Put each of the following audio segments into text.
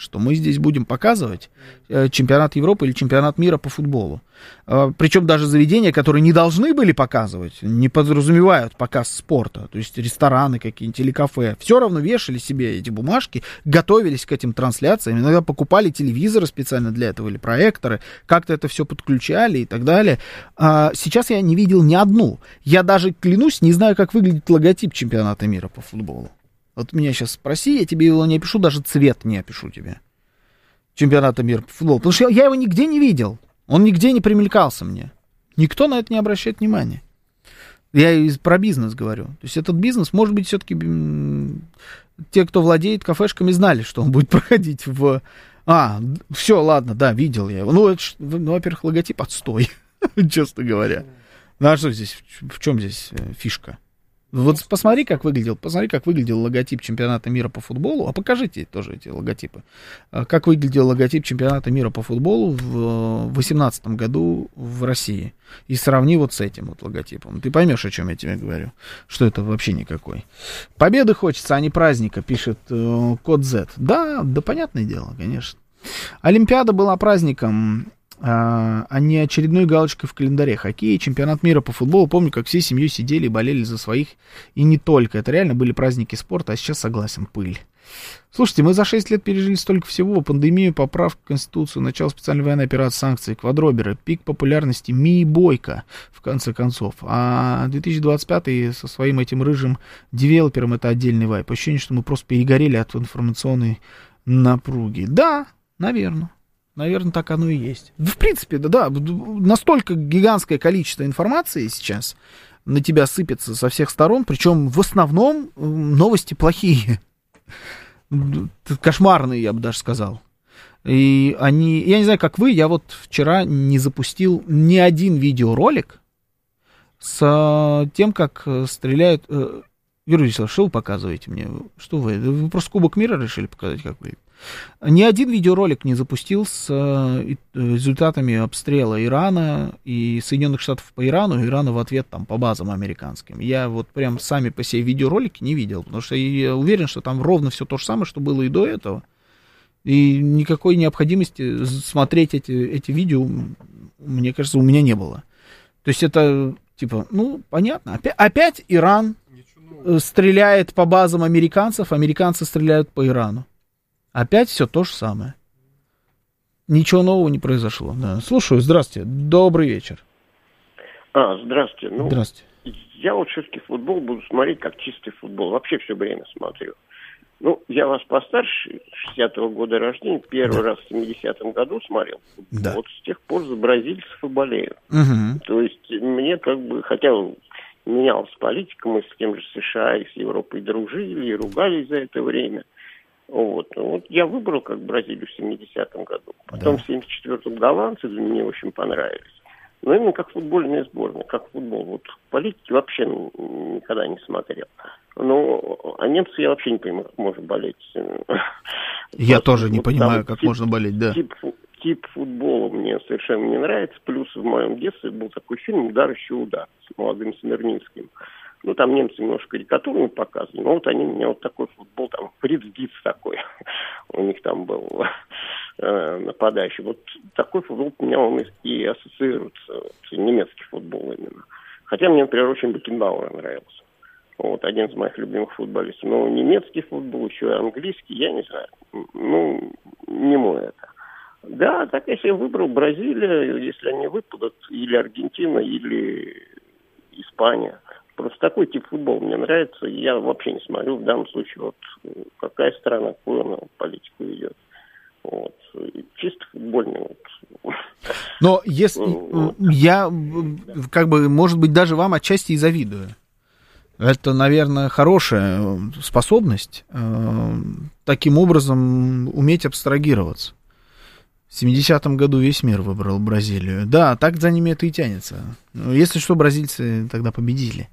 что мы здесь будем показывать чемпионат Европы или чемпионат мира по футболу. Причем даже заведения, которые не должны были показывать, не подразумевают показ спорта, то есть рестораны какие-нибудь или кафе, все равно вешали себе эти бумажки, готовились к этим трансляциям, иногда покупали телевизоры специально для этого или проекторы, как-то это все подключали и так далее. Сейчас я не видел ни одну. Я даже, клянусь, не знаю, как выглядит логотип чемпионата мира по футболу. Вот меня сейчас спроси, я тебе его не опишу, даже цвет не опишу тебе. Чемпионата мира по футболу. Потому что я его нигде не видел. Он нигде не примелькался мне. Никто на это не обращает внимания. Я про бизнес говорю. То есть этот бизнес, может быть, все-таки те, кто владеет кафешками, знали, что он будет проходить в... все, ладно, да, видел я его. Во-первых, логотип отстой, честно говоря. Ну, а что здесь, в чем здесь фишка? Вот посмотри, как выглядел логотип чемпионата мира по футболу, а покажите тоже эти логотипы. Как выглядел логотип чемпионата мира по футболу в 2018 году в России. И сравни вот с этим вот логотипом. Ты поймешь, о чем я тебе говорю. Что это вообще никакой. Победы хочется, а не праздника, пишет Код Z. Да, понятное дело, конечно. Олимпиада была праздником, а не очередной галочкой в календаре. Хоккей, чемпионат мира по футболу. Помню, как всей семьей сидели и болели за своих. И не только. Это реально были праздники спорта, а сейчас, согласен, пыль. Слушайте, мы за 6 лет пережили столько всего. Пандемию, поправку в Конституцию, начало специальной военной операции, санкции, квадроберы, пик популярности Мии Бойко, в конце концов. А 2025 со своим этим рыжим девелопером это отдельный вайп. Ощущение, что мы просто перегорели от информационной напруги. Да, наверное. Наверное, так оно и есть. В принципе, да, настолько гигантское количество информации сейчас на тебя сыпется со всех сторон, причем в основном новости плохие. Кошмарные, я бы даже сказал. И они, я не знаю, как вы, я вот вчера не запустил ни один видеоролик с тем, как стреляют... Юрий Вячеславович, что вы показываете мне? Что вы просто Кубок мира решили показать, как вы? Ни один видеоролик не запустил с результатами обстрела Ирана и Соединенных Штатов по Ирану, и Ирана в ответ там по базам американским. Я вот прям сами по себе видеоролики не видел, потому что я уверен, что там ровно все то же самое, что было и до этого. И никакой необходимости смотреть эти видео, мне кажется, у меня не было. То есть это, типа, понятно. Опять Иран стреляет по базам американцев, американцы стреляют по Ирану. Опять все то же самое. Ничего нового не произошло. Да. Слушаю, здравствуйте. Добрый вечер. Здравствуйте. Здравствуйте. Я вот все-таки футбол буду смотреть как чистый футбол. Вообще все время смотрю. Я вас постарше, 60-го года рождения, первый раз в 70-м году смотрел футбол. Да. Вот с тех пор за бразильцев и болею. Угу. То есть мне хотя менялась политика, мы с тем же США и с Европой дружили и ругались за это время. Вот я выбрал как Бразилию в 70-м году. Потом в 74-м голландцы для меня очень понравились. Но именно как футбольная сборная, как футбол. Вот политики вообще никогда не смотрел. А немцы я вообще не понимаю, как можно болеть. Я тоже не понимаю, как можно болеть, да. Тип футбола мне совершенно не нравится. Плюс в моем детстве был такой фильм «Удар еще удар» с молодым Смирницким. Там немцы немножко карикатурно показывали, но они меня вот такой футбол, там Фриц Диц такой, у них там был нападающий. Вот такой футбол у меня он и ассоциируется, немецкий футбол именно. Хотя мне, например, очень Бекенбауэр нравился. Один из моих любимых футболистов. Но немецкий футбол, еще и английский, я не знаю, не мой это. Да, так если я выбрал Бразилию, если они выпадут, или Аргентина, или Испания. Просто такой тип футбола мне нравится, и я вообще не смотрю в данном случае, какая страна, какую она политику ведет. Чисто футбольный. Но если я, может быть, даже вам отчасти и завидую. Это, наверное, хорошая способность таким образом уметь абстрагироваться. В 70-м году весь мир выбрал Бразилию. Да, так за ними это и тянется. Если что, бразильцы тогда победили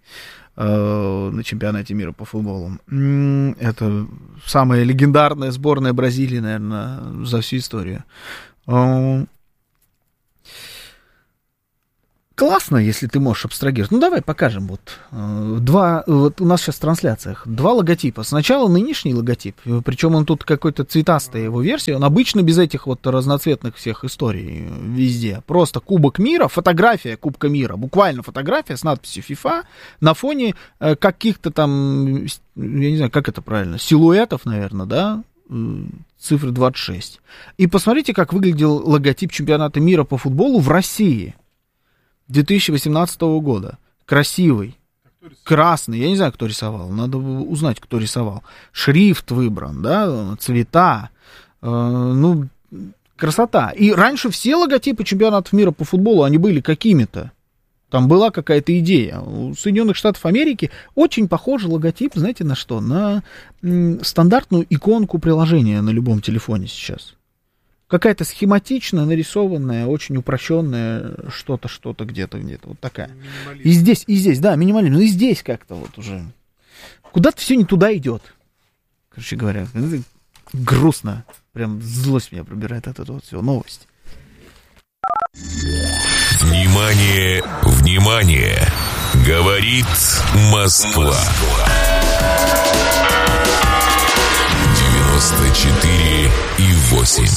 на чемпионате мира по футболу. Это самая легендарная сборная Бразилии, наверное, за всю историю. классно, если ты можешь абстрагировать. Ну, давай покажем. Вот у нас сейчас в трансляциях 2 логотипа. Сначала нынешний логотип, причем он тут какой-то цветастая его версия. Он обычно без этих вот разноцветных всех историй везде. Просто Кубок мира, фотография Кубка мира. Буквально фотография с надписью FIFA на фоне каких-то там, я не знаю, как это правильно, силуэтов, наверное, да? Цифры 26. И посмотрите, как выглядел логотип чемпионата мира по футболу в России 2018 года. Красивый, красный. Я не знаю, кто рисовал. Надо узнать, кто рисовал. Шрифт выбран, да, цвета. Ну, красота. И раньше все логотипы чемпионатов мира по футболу, они были какими-то. Там была какая-то идея. У Соединенных Штатов Америки очень похожий логотип, знаете, на что? На стандартную иконку приложения на любом телефоне сейчас. Какая-то схематично нарисованная, очень упрощенная что-то где-то. Вот такая. И здесь, да, минимализм. Ну и здесь как-то вот уже. Куда-то все не туда идет. Короче говоря, грустно. Прям злость меня пробирает от этого всего. Новость. Внимание, внимание! Говорит Москва. 94,8.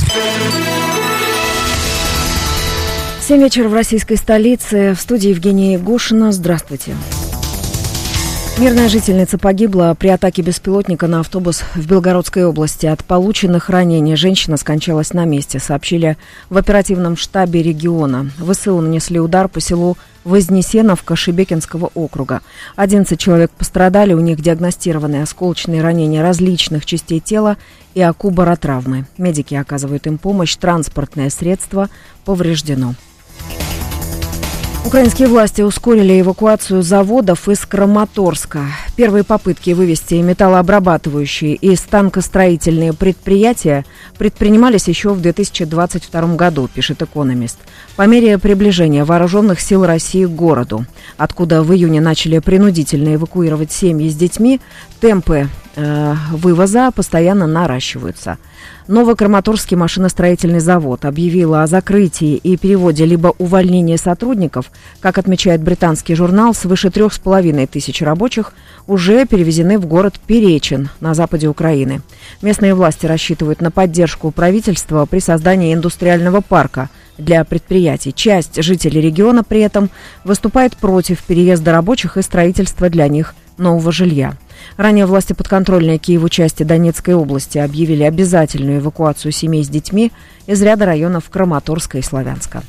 7 вечера в российской столице. В студии Евгения Егошина. Здравствуйте. Мирная жительница погибла при атаке беспилотника на автобус в Белгородской области. От полученных ранений женщина скончалась на месте, сообщили в оперативном штабе региона. ВСУ нанесли удар по селу Вознесеновка Шебекинского округа. 11 человек пострадали, у них диагностированы осколочные ранения различных частей тела и окубаротравмы. Медики оказывают им помощь, транспортное средство повреждено. Украинские власти ускорили эвакуацию заводов из Краматорска. Первые попытки вывести металлообрабатывающие и станкостроительные предприятия предпринимались еще в 2022 году, пишет «Экономист». По мере приближения вооруженных сил России к городу, откуда в июне начали принудительно эвакуировать семьи с детьми, темпы вывоза постоянно наращиваются. Новокраматорский машиностроительный завод объявил о закрытии и переводе либо увольнении сотрудников. Как отмечает британский журнал, свыше 3500 рабочих уже перевезены в город Перечин на западе Украины. Местные власти рассчитывают на поддержку правительства при создании индустриального парка для предприятий. Часть жителей региона при этом выступает против переезда рабочих и строительства для них нового жилья. Ранее власти подконтрольной Киеву части Донецкой области объявили обязательную эвакуацию семей с детьми из ряда районов Краматорска и Славянска.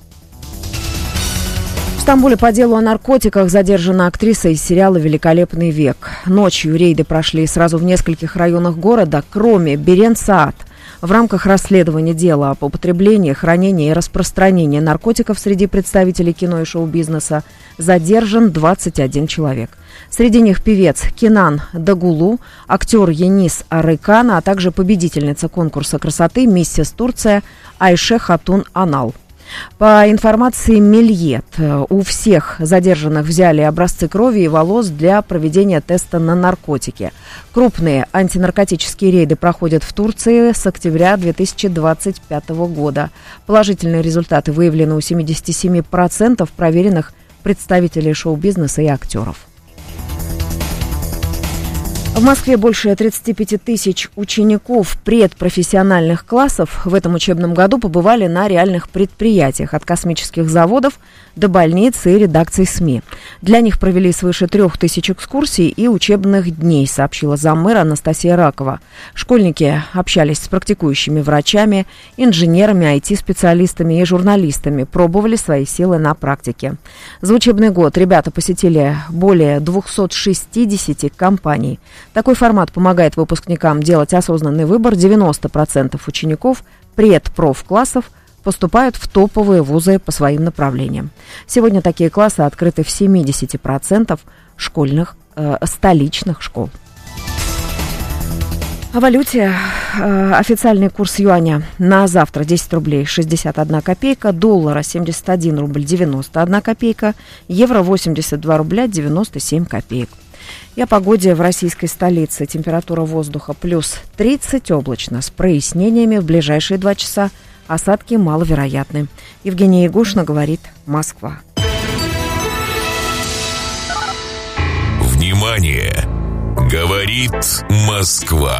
В Стамбуле по делу о наркотиках задержана актриса из сериала «Великолепный век». Ночью рейды прошли сразу в нескольких районах города, кроме Берен-Саад. В рамках расследования дела об употреблении, хранении и распространении наркотиков среди представителей кино и шоу-бизнеса задержан 21 человек. Среди них певец Кенан Дагулу, актер Енис Арыкан, а также победительница конкурса красоты «Миссис Турция» Айше Хатун Анал. По информации Мельет, у всех задержанных взяли образцы крови и волос для проведения теста на наркотики. Крупные антинаркотические рейды проходят в Турции с октября 2025 года. Положительные результаты выявлены у 77% проверенных представителей шоу-бизнеса и актеров. В Москве больше 35 тысяч учеников предпрофессиональных классов в этом учебном году побывали на реальных предприятиях, от космических заводов до больниц и редакций СМИ. Для них провели свыше 3000 экскурсий и учебных дней, сообщила заммэра Анастасия Ракова. Школьники общались с практикующими врачами, инженерами, IT-специалистами и журналистами, пробовали свои силы на практике. За учебный год ребята посетили более 260 компаний. Такой формат помогает выпускникам делать осознанный выбор. 90% учеников предпрофклассов поступают в топовые вузы по своим направлениям. Сегодня такие классы открыты в 70% школьных, столичных школ. О валюте. Официальный курс юаня на завтра 10 рублей 61 копейка, доллара 71 рубль 91 копейка, евро 82 рубля 97 копеек. И о погоде в российской столице. Температура воздуха плюс 30, облачно, с прояснениями. В ближайшие 2 часа осадки маловероятны. Евгения Егошина, говорит Москва. Внимание! Говорит Москва.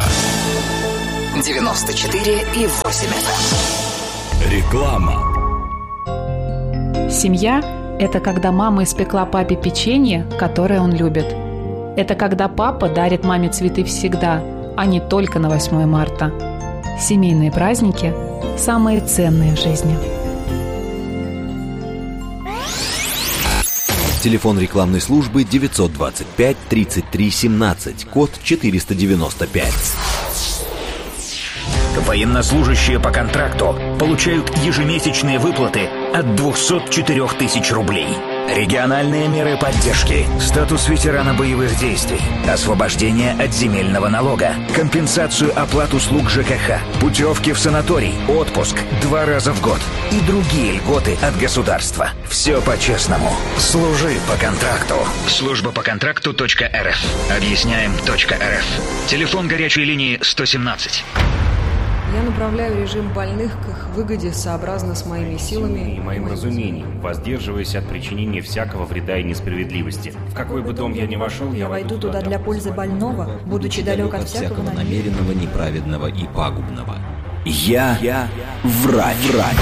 94,8 FM. Реклама. Семья – это когда мама испекла папе печенье, которое он любит. Это когда папа дарит маме цветы всегда, а не только на 8 марта. Семейные праздники – самые ценные в жизни. Телефон рекламной службы 925 33 17, код 495. Военнослужащие по контракту получают ежемесячные выплаты от 204 тысяч рублей. Региональные меры поддержки, статус ветерана боевых действий, освобождение от земельного налога, компенсацию оплат услуг ЖКХ, путевки в санаторий, отпуск 2 раза в год и другие льготы от государства. Все по-честному. Служи по контракту. Служба по контракту.рф. Объясняем.рф. Телефон горячей линии 117. Я направляю режим больных к их выгоде сообразно с моими силами и моим разумением, воздерживаясь от причинения всякого вреда и несправедливости. В какой бы дом я ни вошел, я войду туда для пользы больного, будучи далек от всякого намеренного, неправедного и пагубного. Я врач.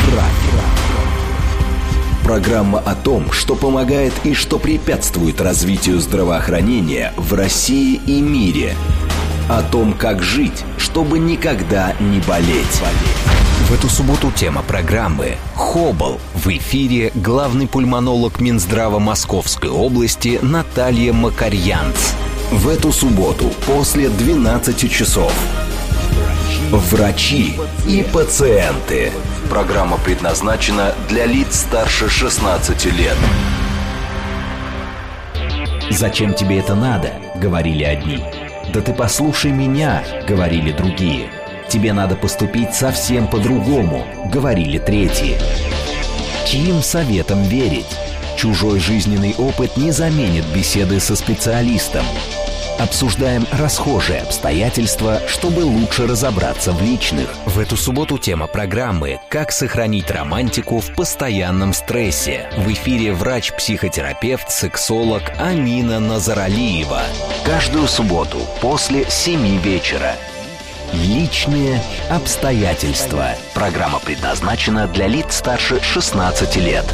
Программа о том, что помогает и что препятствует развитию здравоохранения в России и мире. О том, как жить, чтобы никогда не болеть. В эту субботу тема программы «Хобл». В эфире главный пульмонолог Минздрава Московской области Наталья Макарьянц. В эту субботу после 12 часов. Врачи и пациенты. Программа предназначена для лиц старше 16 лет. «Зачем тебе это надо?» — говорили одни. «Да ты послушай меня», — говорили другие. «Тебе надо поступить совсем по-другому», — говорили третьи. Чьим советам верить? Чужой жизненный опыт не заменит беседы со специалистом. Обсуждаем расхожие обстоятельства, чтобы лучше разобраться в личных. В эту субботу тема программы «Как сохранить романтику в постоянном стрессе». В эфире врач-психотерапевт, сексолог Амина Назаралиева. Каждую субботу после 7 вечера. Личные обстоятельства. Программа предназначена для лиц старше 16 лет.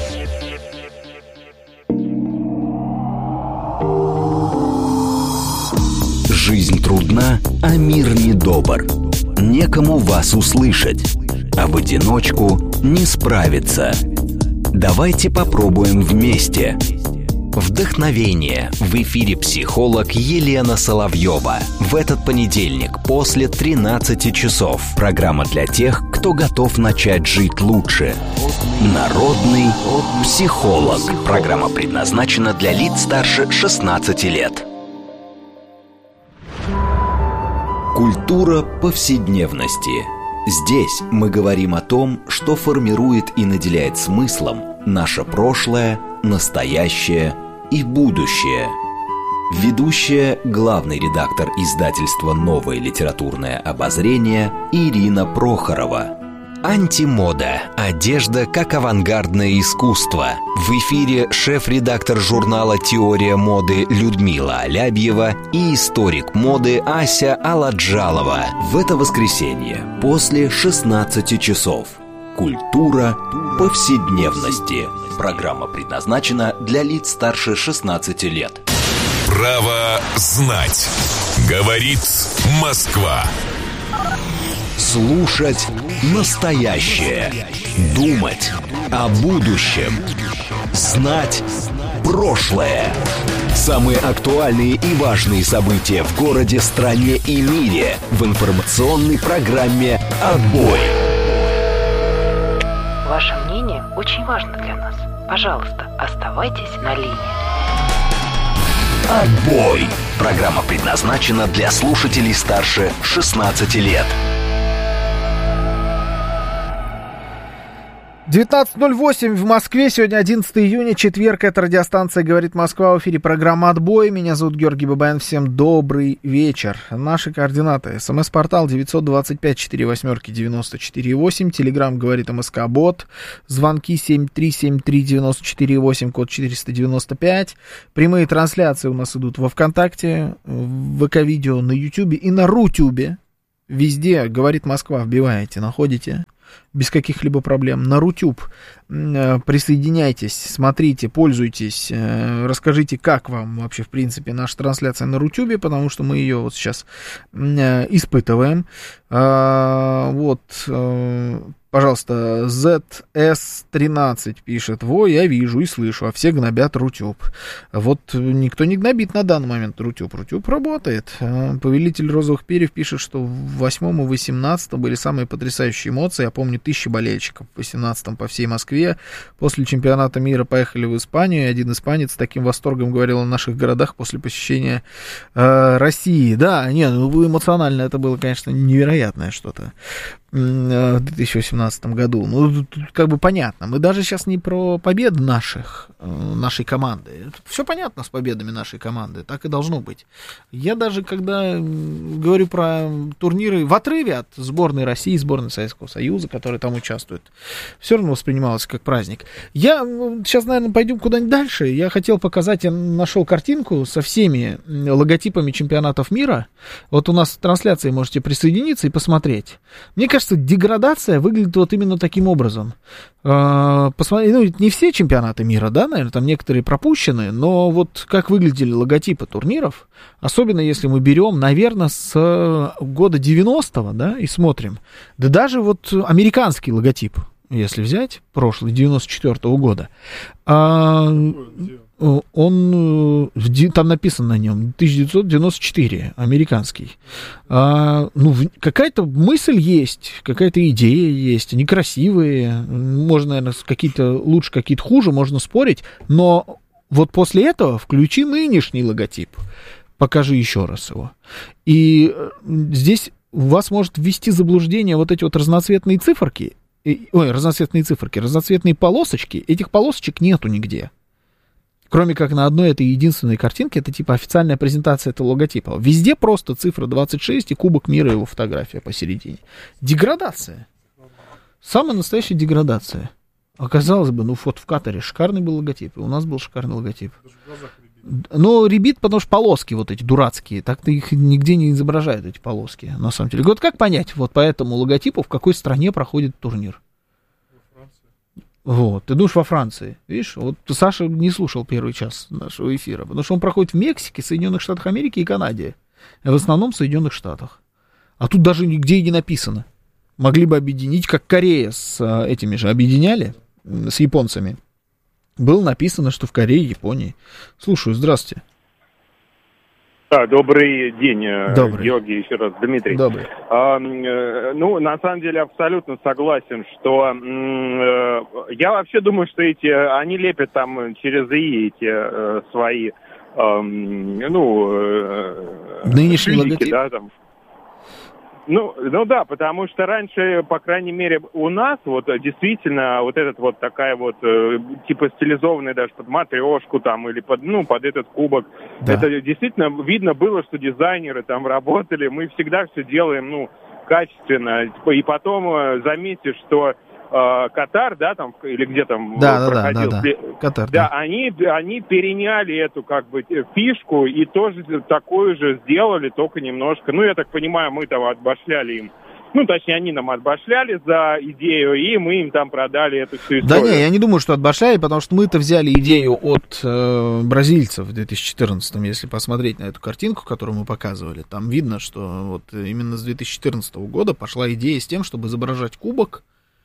Жизнь трудна, а мир недобр. Некому вас услышать, а в одиночку не справиться. Давайте попробуем вместе. Вдохновение. В эфире психолог Елена Соловьева. В этот понедельник после 13 часов. Программа для тех, кто готов начать жить лучше. Народный психолог. Программа предназначена для лиц старше 16 лет. Культура повседневности. Здесь мы говорим о том, что формирует и наделяет смыслом наше прошлое, настоящее и будущее. Ведущая, главный редактор издательства «Новое литературное обозрение» Ирина Прохорова. Антимода. Одежда как авангардное искусство. В эфире шеф-редактор журнала «Теория моды» Людмила Алябьева и историк моды Ася Аладжалова. В это воскресенье после 16 часов. Культура повседневности. Программа предназначена для лиц старше 16 лет. Право знать. Говорит Москва. Слушать настоящее. Думать о будущем. Знать прошлое. Самые актуальные и важные события в городе, стране и мире в информационной программе «Отбой». Ваше мнение очень важно для нас. Пожалуйста, оставайтесь на линии. «Отбой». Программа предназначена для слушателей старше 16 лет. 19:08 в Москве, сегодня 11 июня, четверг, это радиостанция «Говорит Москва», в эфире программа «Отбой», меня зовут Георгий Бабаян, всем добрый вечер. Наши координаты: СМС-портал 925-48-94-8, Телеграм «Говорит МСК Бот», звонки 7373-94-8, код 495, прямые трансляции у нас идут во ВКонтакте, в ВК-видео, на Ютубе и на Рутюбе, везде «Говорит Москва» вбиваете, находите. Без каких-либо проблем. На Рутюб присоединяйтесь, смотрите, пользуйтесь, расскажите, как вам вообще, в принципе, наша трансляция на Рутюбе, потому что мы ее вот сейчас испытываем. Вот, пожалуйста, ZS13 пишет: во, я вижу и слышу, а все гнобят Рутюб. Вот никто не гнобит на данный момент Рутюб. Рутюб работает. Повелитель розовых перьев пишет, что в 8-м и 18-м были самые потрясающие эмоции. Я помню, 1000 болельщиков в 18-м по всей Москве. После чемпионата мира поехали в Испанию, и один испанец с таким восторгом говорил о наших городах после посещения России. Да, не, ну эмоционально это было, конечно, невероятное что-то в 2018 году. Ну, тут как бы понятно. Мы даже сейчас не про победы нашей команды. Все понятно с победами нашей команды. Так и должно быть. Я даже, когда говорю про турниры в отрыве от сборной России, сборной Советского Союза, которые там участвуют, все равно воспринималось как праздник. Я сейчас, наверное, пойдем куда-нибудь дальше. Я хотел показать, я нашел картинку со всеми логотипами чемпионатов мира. Вот у нас в трансляции можете присоединиться и посмотреть. Мне кажется, деградация выглядит вот именно таким образом. Посмотри, ну, не все чемпионаты мира, да, наверное, там некоторые пропущены, но вот как выглядели логотипы турниров, особенно если мы берем, наверное, с года 90-го, да, и смотрим, да даже вот американский логотип, если взять, прошлый, 94-го года, он, там написано на нем 1994, американский. Ну, какая-то мысль есть, какая-то идея есть, они красивые, можно, наверное, какие-то лучше, какие-то хуже, можно спорить, но вот после этого включи нынешний логотип, покажи еще раз его. И здесь вас может ввести в заблуждение вот эти вот разноцветные циферки, разноцветные полосочки, этих полосочек нету нигде. Кроме как на одной этой единственной картинке, это типа официальная презентация этого логотипа. Везде просто цифра 26 и Кубок мира, его фотография посередине. Деградация. Самая настоящая деградация. Оказалось бы, ну вот в Катаре шикарный был логотип, и у нас был шикарный логотип. Но ребит, потому что полоски вот эти дурацкие, так-то их нигде не изображают, эти полоски, на самом деле. Вот как понять вот по этому логотипу, в какой стране проходит турнир? Вот, ты думаешь, во Франции, видишь, вот Саша не слушал первый час нашего эфира, потому что он проходит в Мексике, Соединенных Штатах Америки и Канаде, в основном в Соединенных Штатах, а тут даже нигде и не написано. Могли бы объединить, как Корея с этими же объединяли, с японцами, было написано, что в Корее и Японии. Слушаю, здравствуйте. Да, добрый день, добрый. Георгий, еще раз, Дмитрий. Добрый. Ну, на самом деле, абсолютно согласен, что я вообще думаю, что они лепят там через ИИ эти свои, нынешний логотип, да, там. Ну да, потому что раньше, по крайней мере, у нас вот действительно вот этот вот такая вот типа стилизованная даже под матрешку там или под этот кубок. Да. Это действительно видно было, что дизайнеры там работали. Мы всегда все делаем, качественно. И потом заметишь, что Катар, да, там, или где там проходил. Да. Катар, да, они переняли эту, как бы, фишку и тоже такую же сделали, только немножко. Ну, я так понимаю, мы там отбашляли им. Ну, точнее, они нам отбашляли за идею, и мы им там продали эту всю историю. Да не, я не думаю, что отбашляли, потому что мы-то взяли идею от бразильцев в 2014-м, если посмотреть на эту картинку, которую мы показывали. Там видно, что вот именно с 2014 года пошла идея с тем, чтобы изображать кубок,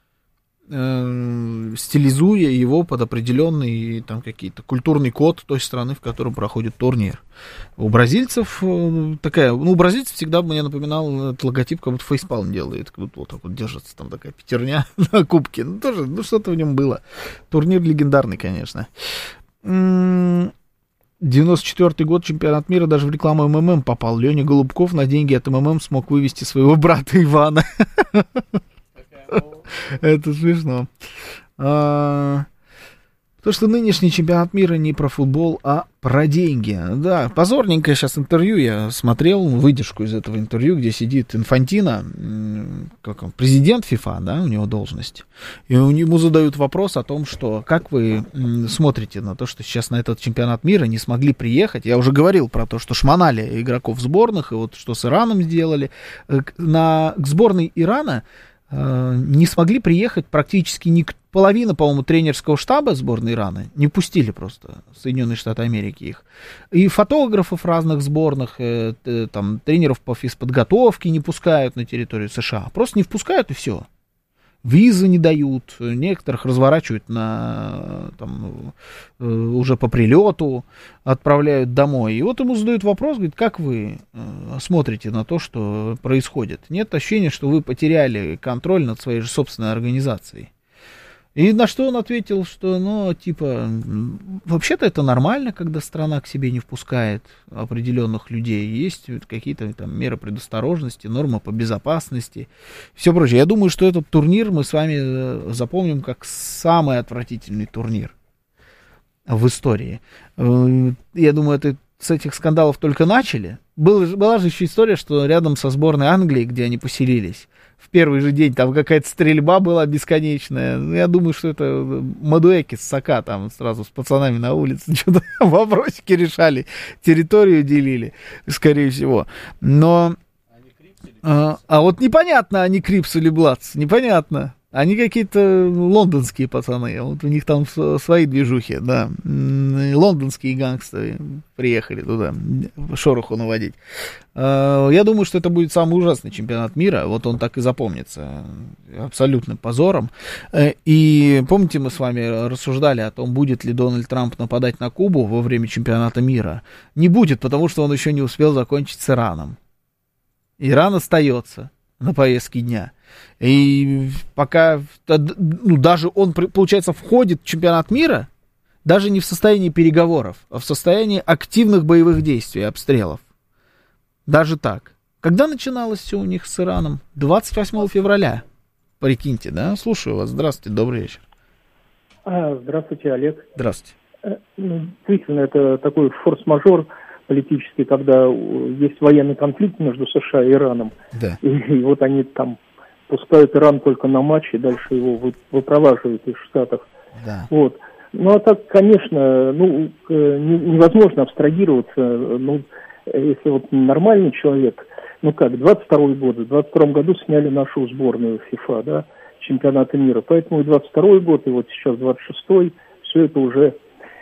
стилизуя его под определенный там какие-то культурный код той страны, в которой проходит турнир. У бразильцев у бразильцев всегда мне напоминал этот логотип, как будто фейспалм делает, как будто вот так вот держится там такая пятерня на кубке. Тоже, что-то в нем было. Турнир легендарный, конечно. 94-й год, чемпионат мира, даже в рекламу МММ попал. Леня Голубков на деньги от МММ смог вывести своего брата Ивана. Это смешно. То, что нынешний чемпионат мира не про футбол, а про деньги. Да, позорненькое сейчас интервью, я смотрел выдержку из этого интервью, где сидит Инфантино, как он, президент ФИФА, да, у него должность. И ему задают вопрос о том, что как вы смотрите на то, что сейчас на этот чемпионат мира не смогли приехать. Я уже говорил про то, что шмонали игроков сборных, и вот что с Ираном сделали. К сборной Ирана не смогли приехать практически половина, по-моему, тренерского штаба сборной Ирана. Не пустили просто Соединенные Штаты Америки их. И фотографов разных сборных, там, тренеров по физподготовке не пускают на территорию США. Просто не впускают, и все. Визы не дают, некоторых разворачивают уже по прилету, отправляют домой. И вот ему задают вопрос, говорит, как вы смотрите на то, что происходит? Нет ощущения, что вы потеряли контроль над своей же собственной организацией? И на что он ответил, что, вообще-то это нормально, когда страна к себе не впускает определенных людей. Есть какие-то там меры предосторожности, нормы по безопасности, все прочее. Я думаю, что этот турнир мы с вами запомним как самый отвратительный турнир в истории. Я думаю, это с этих скандалов только начали. Была же еще история, что рядом со сборной Англии, где они поселились, в первый же день там какая-то стрельба была бесконечная. Я думаю, что это Мадуэки с Сака там сразу с пацанами на улице что-то вопросики решали, территорию делили, скорее всего. Но вот непонятно, они Крипс или Бладс, непонятно. Они какие-то лондонские пацаны, вот у них там свои движухи, да, лондонские гангстеры приехали туда шороху наводить. Я думаю, что это будет самый ужасный чемпионат мира, вот он так и запомнится, абсолютным позором. И помните, мы с вами рассуждали о том, будет ли Дональд Трамп нападать на Кубу во время чемпионата мира. Не будет, потому что он еще не успел закончить с Ираном. Иран остается на повестке дня. И пока, даже он, получается, входит в чемпионат мира, даже не в состоянии переговоров, а в состоянии активных боевых действий, обстрелов. Даже так. Когда начиналось все у них с Ираном? 28 февраля. Прикиньте, да? Слушаю вас. Здравствуйте, добрый вечер. Здравствуйте, Олег. Здравствуйте. Действительно, это такой форс-мажор политический, когда есть военный конфликт между США и Ираном. Да. И вот они там пускают Иран только на матч, и дальше его выпроваживают из Штатов. Да. Вот. Ну, а так, конечно, невозможно абстрагироваться. Если вот нормальный человек, 22-й год, в 22-м году сняли нашу сборную ФИФА, да, чемпионата мира. Поэтому и 22-й год, и вот сейчас 26-й, все это уже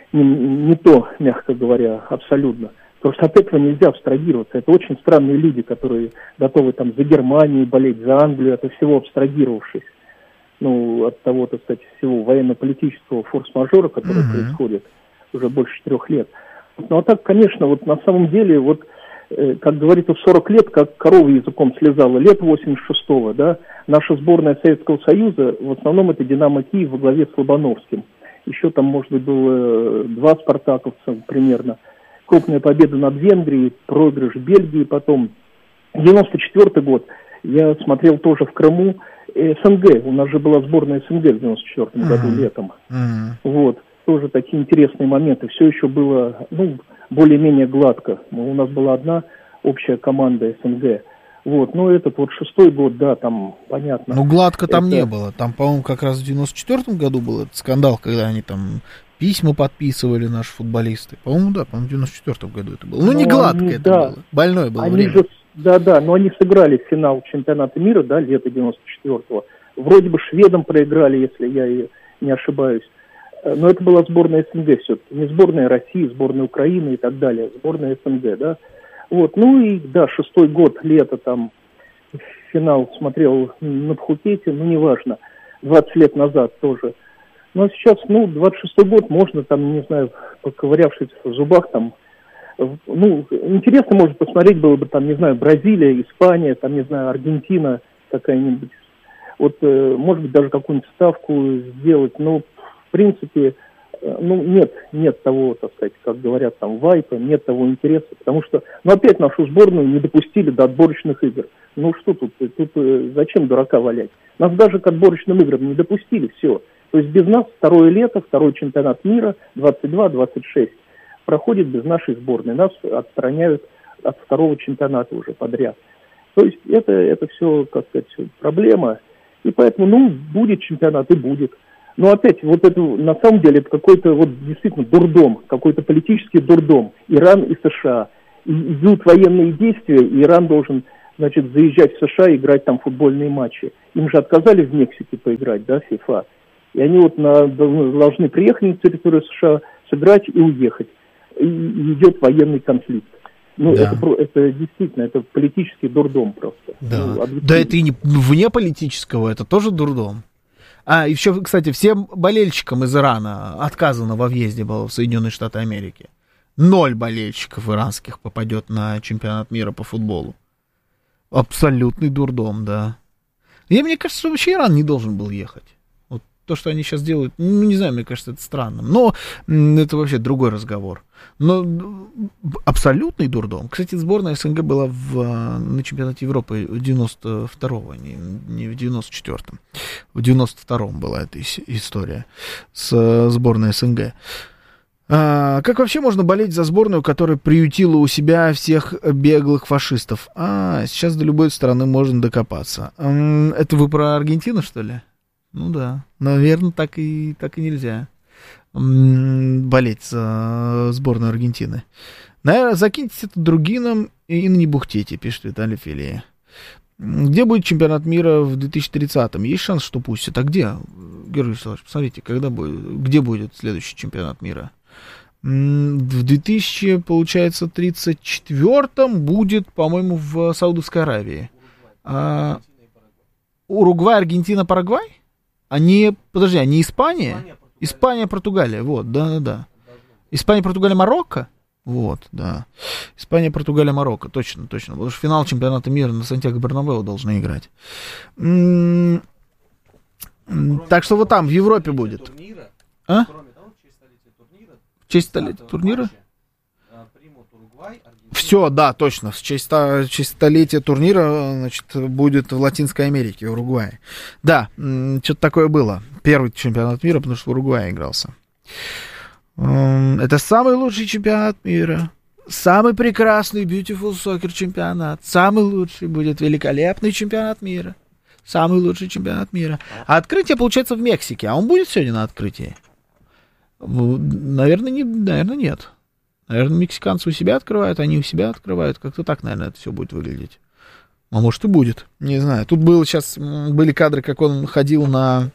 не то, мягко говоря, абсолютно. Потому что от этого нельзя абстрагироваться. Это очень странные люди, которые готовы там за Германию болеть, за Англию, от всего абстрагировавшись. От того, так сказать, всего военно-политического форс-мажора, который происходит уже больше 4 лет. Ну, а так, конечно, вот на самом деле, как говорится, в 40 лет, как корова языком слезала, лет 86-го, да, наша сборная Советского Союза, в основном это «Динамо» Киев во главе с Лобановским. Еще там, может быть, было 2 спартаковца примерно. Крупная победа над Венгрией, проигрыш Бельгии, потом 94-й год, я смотрел тоже в Крыму, СНГ, у нас же была сборная СНГ в 94-м году летом. Вот, тоже такие интересные моменты, все еще было, более-менее гладко. У нас была одна общая команда СНГ. Вот, этот 6-й год, да, там, понятно. Гладко там не было, там, по-моему, как раз в 94-м году был этот скандал, когда они там письма подписывали наши футболисты. По-моему, да, в 94-м году это было. Не гладко это было, больное было время. Да, но они сыграли финал чемпионата мира, да, лето 94-го. Вроде бы шведам проиграли, если я не ошибаюсь. Но это была сборная СНГ все-таки. Не сборная России, сборная Украины и так далее. Сборная СНГ, да. Вот, 6-й год, лето, там, финал смотрел на Пхукете, неважно. 20 лет назад тоже. Но сейчас, 26-й год, можно там, не знаю, поковырявшись в зубах, там, интересно, может, посмотреть было бы, там, не знаю, Бразилия, Испания, там, не знаю, Аргентина какая-нибудь. Вот, может быть, даже какую-нибудь ставку сделать, но, в принципе, нет того, так сказать, как говорят, там, вайпа, нет того интереса, потому что, опять нашу сборную не допустили до отборочных игр. Что тут зачем дурака валять? Нас даже к отборочным играм не допустили, все. То есть без нас второе лето, второй чемпионат мира, 22-26, проходит без нашей сборной. Нас отстраняют от второго чемпионата уже подряд. То есть это все, как сказать, проблема. И поэтому, будет чемпионат и будет. Но опять, вот это, на самом деле, это какой-то действительно дурдом, какой-то политический дурдом. Иран и США. И идут военные действия, и Иран должен, заезжать в США и играть там футбольные матчи. Им же отказали в Мексике поиграть, да, ФИФА. И они должны приехать на территорию США, сыграть и уехать. И идет военный конфликт. Да. Это действительно, это политический дурдом просто. Да, да, это и не вне политического, это тоже дурдом. А еще, кстати, всем болельщикам из Ирана отказано во въезде было в Соединенные Штаты Америки. 0 болельщиков иранских попадет на чемпионат мира по футболу. Абсолютный дурдом, да. Мне кажется, что вообще Иран не должен был ехать. Вот то, что они сейчас делают, не знаю, мне кажется, это странным. Но это вообще другой разговор. Но абсолютный дурдом. Кстати, сборная СНГ была на чемпионате Европы в 92-го, не в 94-м. В 92-м была эта история с сборной СНГ. Как вообще можно болеть за сборную, которая приютила у себя всех беглых фашистов? Сейчас до любой страны можно докопаться. Это вы про Аргентину, что ли? Ну да, наверное, так и нельзя болеть за сборную Аргентины. Наверное, закиньтесь это другим и не бухтите, пишет Виталий Филия. Где будет чемпионат мира в 2030-м? Есть шанс, что пустят? А где? Георгий Вячеславович, посмотрите, где будет следующий чемпионат мира? В 2034-м будет, по-моему, в Саудовской Аравии. Уругвай, Аргентина, Парагвай? Они Испания? Испания, Португалия, вот, да. Испания, Португалия, Марокко? Вот, да. Испания, Португалия, Марокко, точно. Потому что финал чемпионата мира на Сантьяго-Бернабеу должны играть. Так что вот там, в Европе будет. В честь столетия турнира? Все, да, точно. В честь столетия турнира, будет в Латинской Америке, в Уругвае. Да, что-то такое было. Первый чемпионат мира, потому что в Уругвае игрался. Это самый лучший чемпионат мира. Самый прекрасный Beautiful Soccer чемпионат. Самый лучший будет великолепный чемпионат мира. Самый лучший чемпионат мира. А открытие, получается, в Мексике. А он будет сегодня на открытии? Наверное, нет. Наверное, мексиканцы у себя открывают, они у себя открывают. Как-то так, наверное, это все будет выглядеть. А может и будет. Не знаю. Тут были кадры, как он ходил на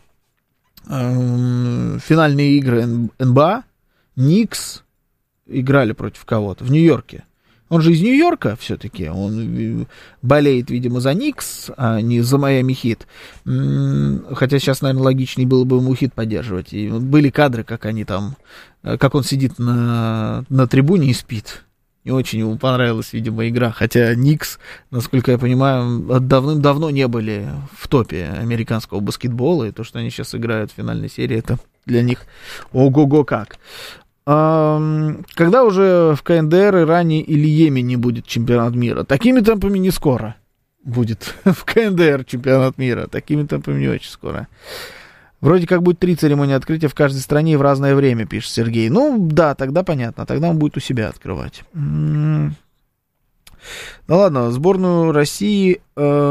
финальные игры НБА. Никс играли против кого-то в Нью-Йорке. Он же из Нью-Йорка все-таки. Он болеет, видимо, за Никс, а не за Майами Хит. Хотя сейчас, наверное, логичнее было бы ему Хит поддерживать. И были кадры, как он сидит на трибуне и спит. Не очень ему понравилась, видимо, игра. Хотя Никс, насколько я понимаю, давным-давно не были в топе американского баскетбола. И то, что они сейчас играют в финальной серии, это для них ого-го как. Когда уже в КНДР, Иране или Йемене будет чемпионат мира? Такими темпами не скоро будет в КНДР чемпионат мира. Такими темпами не очень скоро. Вроде как будет 3 церемонии открытия в каждой стране и в разное время, пишет Сергей. Ну, да, тогда понятно. Тогда он будет у себя открывать. Ну, ладно, сборную России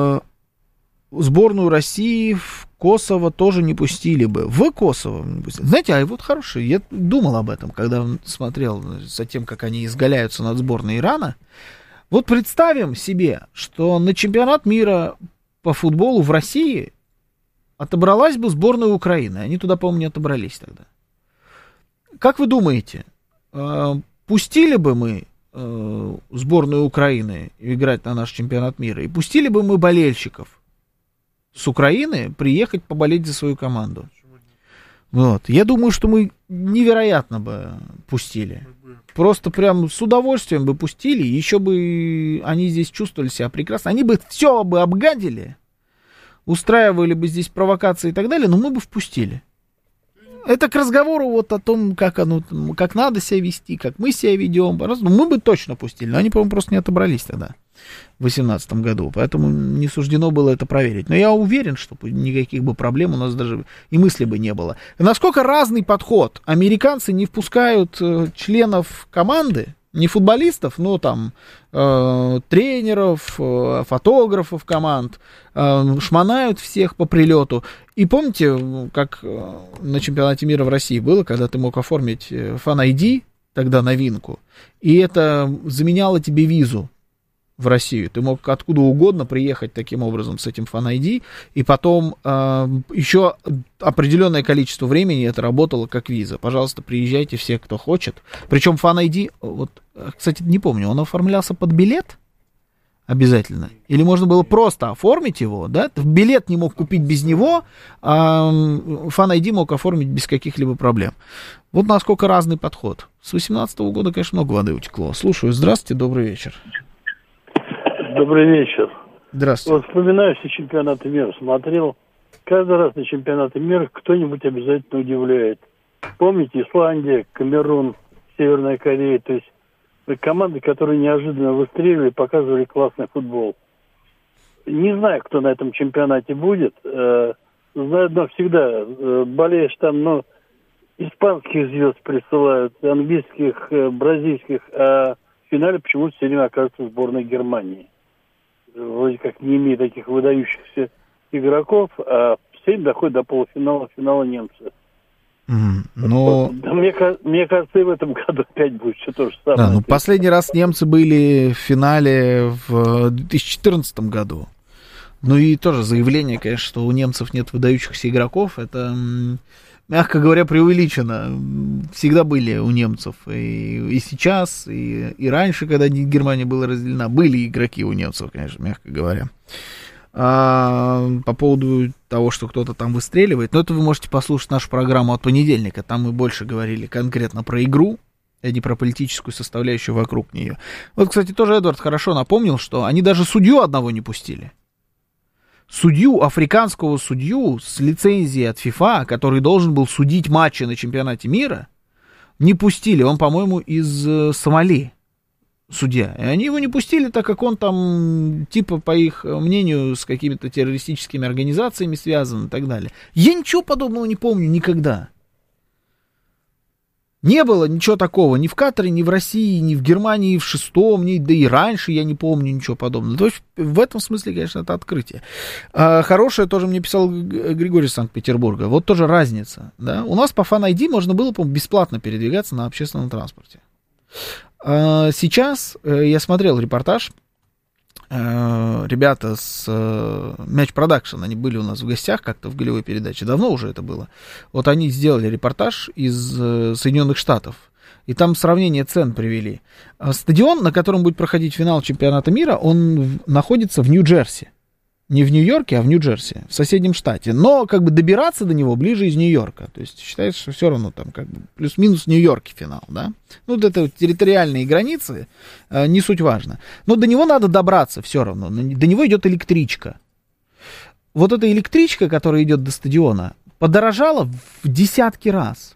в Косово тоже не пустили бы. В Косово не пустили. Знаете, вот хороший. Я думал об этом, когда смотрел за тем, как они изгаляются над сборной Ирана. Вот представим себе, что на чемпионат мира по футболу в России отобралась бы сборная Украины. Они туда, по-моему, не отобрались тогда. Как вы думаете, пустили бы мы сборную Украины играть на наш чемпионат мира? И пустили бы мы болельщиков с Украины приехать поболеть за свою команду? Вот. Я думаю, что мы невероятно бы пустили. Просто прям с удовольствием бы пустили. Еще бы они здесь чувствовали себя прекрасно. Они бы все бы обгадили, устраивали бы здесь провокации и так далее, но мы бы впустили. Это к разговору вот о том, как надо себя вести, как мы себя ведем. Мы бы точно пустили, но они, по-моему, просто не отобрались тогда, в 2018 году. Поэтому не суждено было это проверить. Но я уверен, что никаких бы проблем у нас даже и мысли бы не было. Насколько разный подход. Американцы не впускают членов команды, не футболистов, но там тренеров, фотографов команд, шмонают всех по прилету. И помните, как на чемпионате мира в России было, когда ты мог оформить Fan-ID, тогда новинку, и это заменяло тебе визу в Россию. Ты мог откуда угодно приехать таким образом с этим Fan-ID, и потом еще определенное количество времени это работало как виза. Пожалуйста, приезжайте все, кто хочет. Причем Fan-ID, вот, кстати, не помню, он оформлялся под билет обязательно? Или можно было просто оформить его, да? Ты билет не мог купить без него, а Fan-ID мог оформить без каких-либо проблем. Вот насколько разный подход. С 2018 года, конечно, много воды утекло. Слушаю. Здравствуйте, добрый вечер. Добрый вечер. Здравствуйте. Вот вспоминаю, все чемпионаты мира смотрел. Каждый раз на чемпионаты мира кто-нибудь обязательно удивляет. Помните, Исландия, Камерун, Северная Корея, то есть команды, которые неожиданно выстреливали, показывали классный футбол. Не знаю, кто на этом чемпионате будет. Знаю одно, всегда болеешь там, но испанских звезд присылают, английских, бразильских, а в финале почему-то все время окажется сборная Германии. Вроде как не имеет таких выдающихся игроков, а все время доходит до полуфинала, финала немцы. Но... Да, мне кажется, и в этом году опять будет все то же самое. Да, ну, последний раз немцы были в финале в 2014 году. Ну и тоже заявление, конечно, что у немцев нет выдающихся игроков, это, мягко говоря, преувеличено. Всегда были у немцев и сейчас, и раньше, когда Германия была разделена, были игроки у немцев, конечно, мягко говоря. По поводу того, что кто-то там выстреливает, но это вы можете послушать нашу программу от понедельника, там мы больше говорили конкретно про игру, а не про политическую составляющую вокруг нее. Вот, кстати, тоже Эдвард хорошо напомнил, что они даже судью одного не пустили. Судью, африканского судью с лицензией от ФИФА, который должен был судить матчи на чемпионате мира, не пустили. Он, по-моему, из Сомали судья. И они его не пустили, так как он там, типа, по их мнению, с какими-то террористическими организациями связан и так далее. Я ничего подобного не помню никогда. Не было ничего такого ни в Катаре, ни в России, ни в Германии в 6-м, да и раньше я не помню ничего подобного. То есть в этом смысле, конечно, это открытие. Хорошее тоже мне писал Григорий из Санкт-Петербурга. Вот тоже разница. Да? У нас по Fan-ID можно было, по-моему, бесплатно передвигаться на общественном транспорте. Сейчас я смотрел репортаж, ребята с Match Production, они были у нас в гостях как-то в голевой передаче, давно уже это было. Вот они сделали репортаж из Соединенных Штатов, и там сравнение цен привели. Стадион, на котором будет проходить финал чемпионата мира, он находится в Нью-Джерси. Не в Нью-Йорке, а в Нью-Джерси, в соседнем штате. Но как бы добираться до него ближе из Нью-Йорка. То есть считается, что все равно там как бы плюс-минус в Нью-Йорке финал, да. Ну, вот это вот территориальные границы, не суть важно. Но до него надо добраться все равно. До него идет электричка. Вот эта электричка, которая идет до стадиона, подорожала в десятки раз.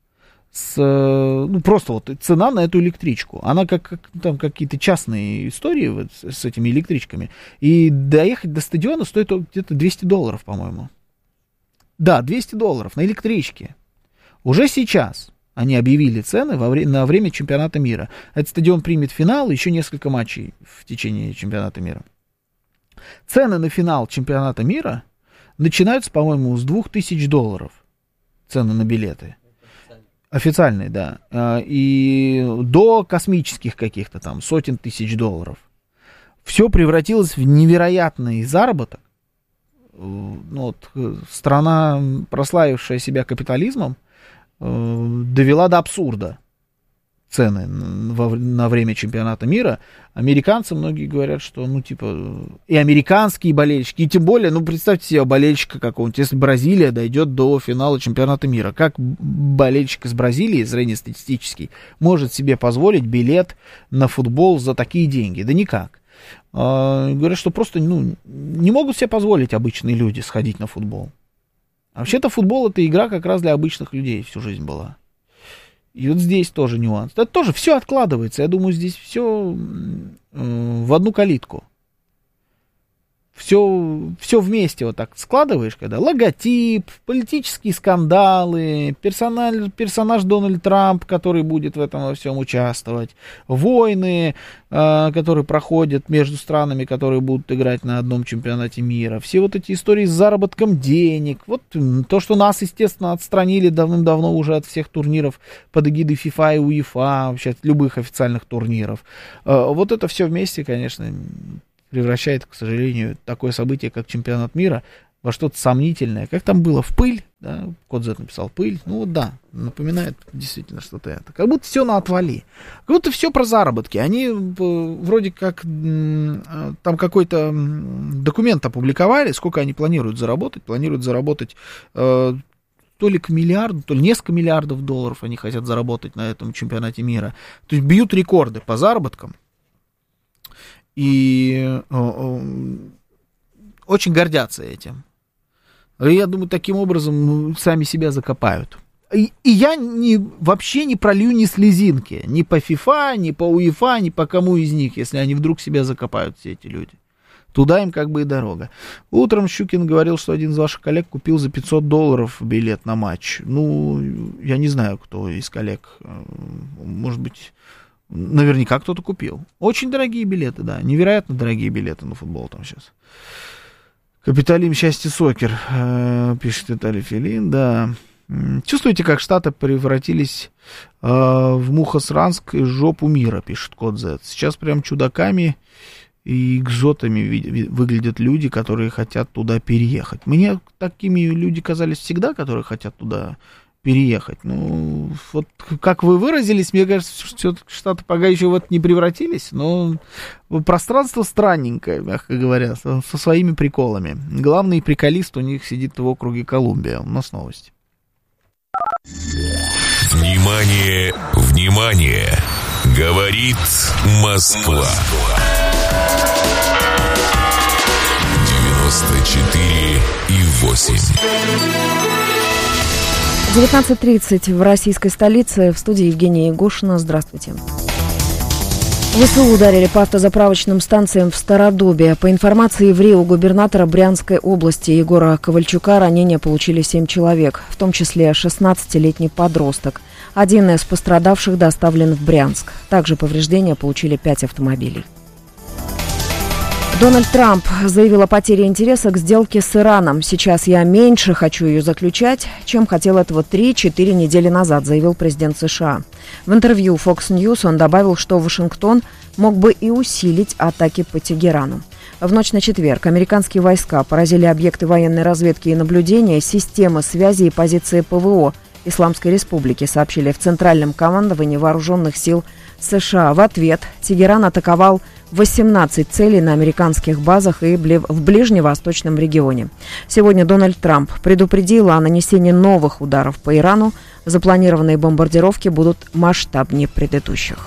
Ну, просто вот цена на эту электричку. Она как там какие-то частные истории вот с этими электричками. И доехать до стадиона стоит где-то $200, по-моему. Да, $200 на электричке. Уже сейчас они объявили цены на время чемпионата мира. Этот стадион примет финал, еще несколько матчей в течение чемпионата мира. Цены на финал чемпионата мира начинаются, по-моему, с $2000. Цены на билеты. Официальные, да. И до космических каких-то там сотен тысяч долларов. Все превратилось в невероятный заработок. Ну, вот, страна, прославившая себя капитализмом, довела до абсурда цены на время чемпионата мира. Американцы, многие говорят, что, ну, типа, и американские болельщики, и тем более, ну, представьте себе болельщика какого-нибудь, если Бразилия дойдет до финала чемпионата мира, как болельщик из Бразилии, среднестатистический, может себе позволить билет на футбол за такие деньги? Да никак. Говорят, что просто, ну, не могут себе позволить обычные люди сходить на футбол. А вообще-то футбол — это игра как раз для обычных людей всю жизнь была. И вот здесь тоже нюанс. Это тоже все откладывается. Я думаю, здесь все в одну калитку. Все вместе вот так складываешь, когда логотип, политические скандалы, персонаж Дональд Трамп, который будет в этом во всем участвовать, войны, которые проходят между странами, которые будут играть на одном чемпионате мира, все вот эти истории с заработком денег, вот то, что нас, естественно, отстранили давным-давно уже от всех турниров под эгидой FIFA и UEFA, вообще от любых официальных турниров. Вот это все вместе, конечно, превращает, к сожалению, такое событие, как чемпионат мира, во что-то сомнительное. Как там было? В пыль, да? Код Z написал пыль. Ну вот да, напоминает действительно что-то это. Как будто все на отвали. Как будто все про заработки. Они вроде как там какой-то документ опубликовали, сколько они планируют заработать. Планируют заработать то ли к миллиарду, то ли несколько миллиардов долларов они хотят заработать на этом чемпионате мира. То есть бьют рекорды по заработкам. И очень гордятся этим. И я думаю, таким образом сами себя закопают. И я вообще не пролью ни слезинки. Ни по FIFA, ни по UEFA, ни по кому из них, если они вдруг себя закопают, все эти люди. Туда им как бы и дорога. Утром Щукин говорил, что один из ваших коллег купил за $500 билет на матч. Ну, я не знаю, кто из коллег. Может быть... Наверняка кто-то купил. Очень дорогие билеты, да. Невероятно дорогие билеты на футбол там сейчас. Капитализм, счастье, сокер, пишет Виталий Филин, да. Чувствуете, как Штаты превратились в Мухосранск и жопу мира, пишет Код Z. Сейчас прям чудаками и экзотами выглядят люди, которые хотят туда переехать. Мне такими люди казались всегда, которые хотят туда переехать. Ну, вот как вы выразились, мне кажется, что Штаты пока еще в это не превратились, но пространство странненькое, мягко говоря, со своими приколами. Главный приколист у них сидит в округе Колумбия. У нас новости. Внимание, внимание! Говорит Москва. 94,8. 19:30 в российской столице. В студии Евгения Егошина. Здравствуйте. ВСУ ударили по автозаправочным станциям в Стародубе. По информации в РИО губернатора Брянской области Егора Ковальчука, ранения получили 7 человек, в том числе 16-летний подросток. Один из пострадавших доставлен в Брянск. Также повреждения получили 5 автомобилей. Дональд Трамп заявил о потере интереса к сделке с Ираном. «Сейчас я меньше хочу ее заключать, чем хотел этого 3-4 недели назад», заявил президент США. В интервью Fox News он добавил, что Вашингтон мог бы и усилить атаки по Тегерану. В ночь на четверг американские войска поразили объекты военной разведки и наблюдения, системы связи и позиции ПВО Исламской Республики, сообщили в Центральном командовании вооруженных сил США. В ответ Тегеран атаковал 18 целей на американских базах и в ближневосточном регионе. Сегодня Дональд Трамп предупредил о нанесении новых ударов по Ирану. Запланированные бомбардировки будут масштабнее предыдущих.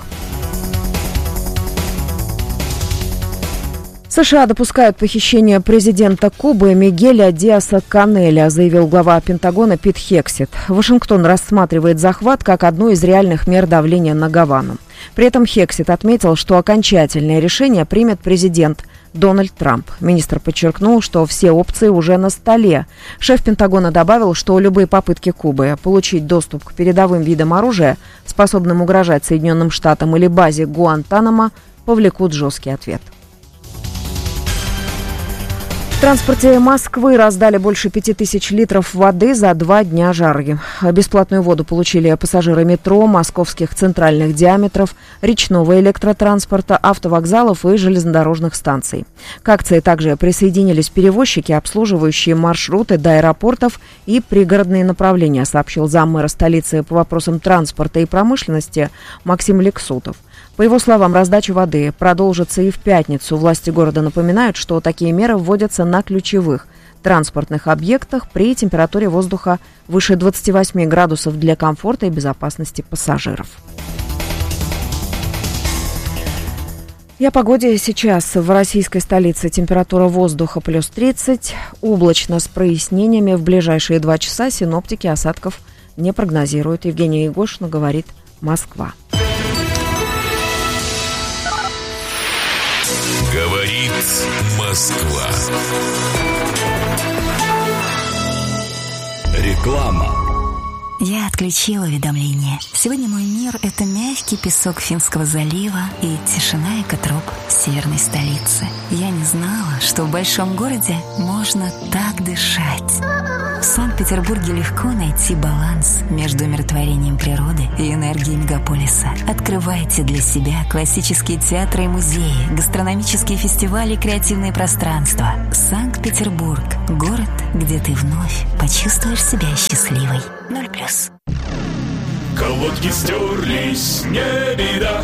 США допускают похищение президента Кубы Мигеля Диаса-Канеля, заявил глава Пентагона Пит Хексет. Вашингтон рассматривает захват как одну из реальных мер давления на Гавану. При этом Хексет отметил, что окончательное решение примет президент Дональд Трамп. Министр подчеркнул, что все опции уже на столе. Шеф Пентагона добавил, что любые попытки Кубы получить доступ к передовым видам оружия, способным угрожать Соединенным Штатам или базе Гуантанамо, повлекут жесткий ответ. В транспорте Москвы раздали больше 5000 литров воды за 2 дня жары. Бесплатную воду получили пассажиры метро, московских центральных диаметров, речного электротранспорта, автовокзалов и железнодорожных станций. К акции также присоединились перевозчики, обслуживающие маршруты до аэропортов и пригородные направления, сообщил заммэра столицы по вопросам транспорта и промышленности Максим Лексутов. По его словам, раздача воды продолжится и в пятницу. Власти города напоминают, что такие меры вводятся на ключевых транспортных объектах при температуре воздуха выше 28 градусов для комфорта и безопасности пассажиров. И о погоде сейчас. В российской столице температура воздуха плюс 30, облачно с прояснениями. В ближайшие 2 часа синоптики осадков не прогнозируют. Евгения Егошина говорит «Москва». Говорит Москва. Реклама. Я отключила уведомления. Сегодня мой мир — это мягкий песок Финского залива и тишина экотроп северной столицы. Я не знала, что в большом городе можно так дышать. В Санкт-Петербурге легко найти баланс между умиротворением природы и энергией мегаполиса. Открывайте для себя классические театры и музеи, гастрономические фестивали и креативные пространства. Санкт-Петербург — город, где ты вновь почувствуешь себя счастливой. 0+. Колодки стерлись, не беда.